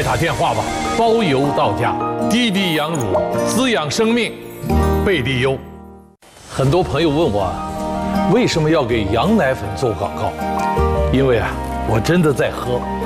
打电话吧，包邮到家。滴滴羊乳滋养生命，贝利优。很多朋友问我，为什么要给羊奶粉做广告？因为啊，我真的在喝。